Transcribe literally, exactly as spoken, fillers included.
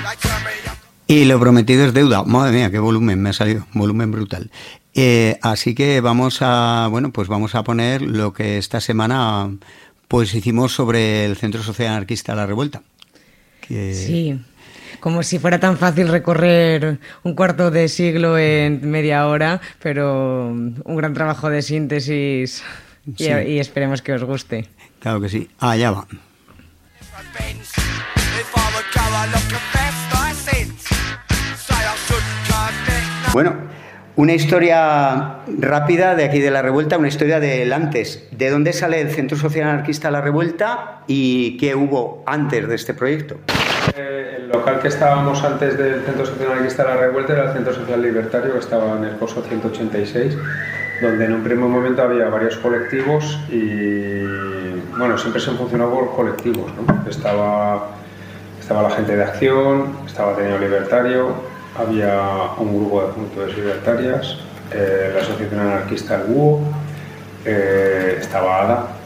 Y lo prometido es deuda. Madre mía, qué volumen me ha salido, volumen brutal. Eh, así que vamos a, bueno, pues vamos a poner lo que esta semana pues hicimos sobre el Centro Social Anarquista La Revuelta. Que... Sí, como si fuera tan fácil recorrer un cuarto de siglo en media hora, pero un gran trabajo de síntesis y, sí. y esperemos que os guste. Claro que sí. Allá va. Bueno, una historia rápida de aquí de La Revuelta, una historia del antes. ¿De dónde sale el Centro Social Anarquista La Revuelta y qué hubo antes de este proyecto? Eh, el local que estábamos antes del Centro Social Anarquista La Revuelta era el Centro Social Libertario, que estaba en el Coso ciento ochenta y seis, donde en un primer momento había varios colectivos y, bueno, siempre se funcionó por colectivos, ¿no? Estaba, estaba la gente de Acción, estaba Ateneo Libertario, había un grupo de Juventudes Libertarias, eh, la Asociación Anarquista El Búho, eh, estaba ADA,